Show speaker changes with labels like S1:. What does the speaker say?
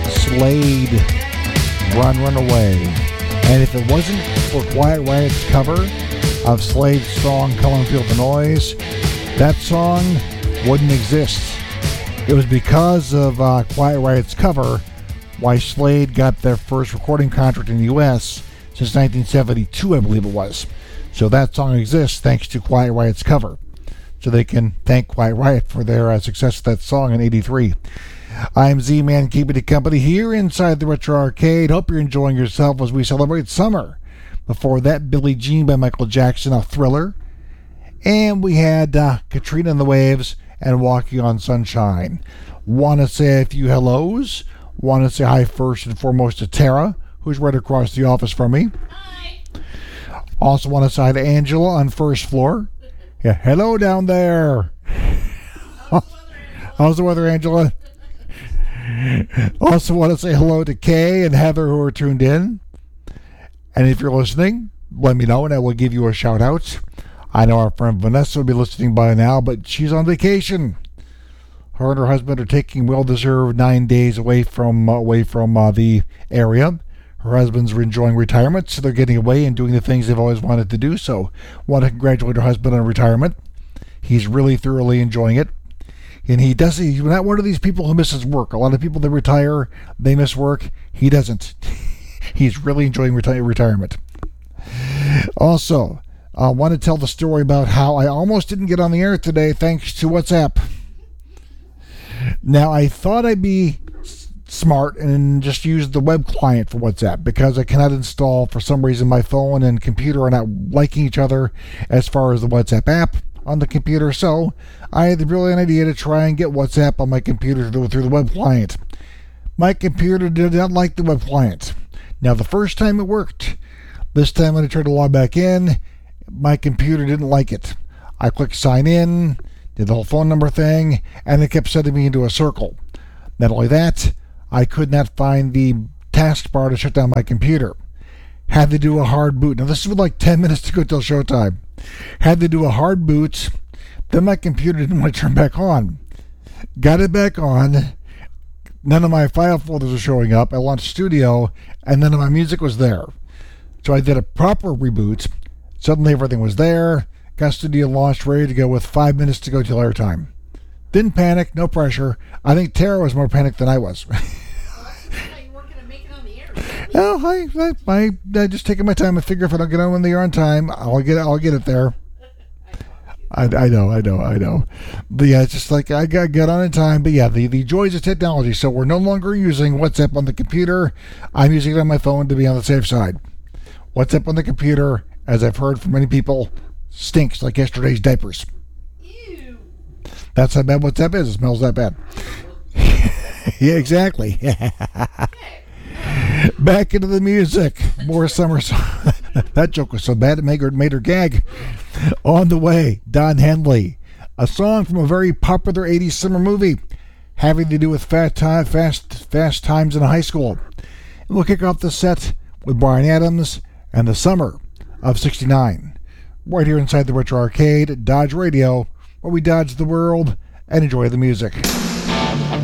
S1: Slade, Run, Run Away. And if it wasn't for Quiet Riot's cover of Slade's song Come On Feel the Noise, that song wouldn't exist. It was because of Quiet Riot's cover why Slade got their first recording contract in the U.S. since 1972, I believe it was. So that song exists thanks to Quiet Riot's cover. So they can thank Quiet Riot for their success with that song in '83. I'm Z-Man, keeping you company here inside the Retro Arcade. Hope you're enjoying yourself as we celebrate summer. Before that, Billie Jean by Michael Jackson, a thriller. And we had Katrina and the Waves and Walking on Sunshine. Want to say a few hellos. Want to say hi first and foremost to Tara, who's right across the office from me.
S2: Hi.
S1: Also want to say hi to Angela on first floor. Yeah, hello down there. How's the weather, Angela? Also want to say hello to Kay and Heather who are tuned in. And if you're listening, let me know and I will give you a shout out. I know our friend Vanessa will be listening by now, but she's on vacation. Her and her husband are taking well-deserved 9 days away from the area. Her husband's enjoying retirement, so they're getting away and doing the things they've always wanted to do. So, want to congratulate her husband on retirement. He's really thoroughly enjoying it. And he's not one of these people who misses work. A lot of people that retire, they miss work. He doesn't. He's really enjoying retirement. Also, I want to tell the story about how I almost didn't get on the air today thanks to WhatsApp. Now, I thought I'd be smart and just use the web client for WhatsApp because I cannot install, for some reason, my phone and computer are not liking each other as far as the WhatsApp app on the computer. So I had the brilliant idea to try and get WhatsApp on my computer through the web client. My computer did not like the web client. Now, the first time it worked. This time when I tried to log back in, my computer didn't like it. I clicked sign in, did the whole phone number thing, and it kept sending me into a circle. Not only that, I could not find the taskbar to shut down my computer. Had to do a hard boot. Now, this is with like 10 minutes to go till showtime. Had to do a hard boot. Then my computer didn't want to turn back on. Got it back on. None of my file folders were showing up. I launched Studio, and none of my music was there. So I did a proper reboot. Suddenly everything was there. Got Studio launched, ready to go with 5 minutes to go till airtime. Didn't panic, no pressure. I think Tara was more panicked than I was.
S2: You weren't going to make it on the air.
S1: Oh, I just taking my time. I figure if I don't get on the air on time, I'll get it there. I know. But yeah, it's just like I got on in time. But yeah, the joys of technology. So we're no longer using WhatsApp on the computer. I'm using it on my phone to be on the safe side. WhatsApp on the computer, as I've heard from many people, stinks like yesterday's diapers.
S2: Ew.
S1: That's how bad WhatsApp is. It smells that bad. Yeah, exactly. Back into the music. More summer songs. That joke was so bad it made her gag. On the way, Don Henley. A song from a very popular 80s summer movie having to do with fast times in high school. And we'll kick off the set with Bryan Adams and the summer of '69. Right here inside the Retro Arcade, Dodge Radio, where we dodge the world and enjoy the music.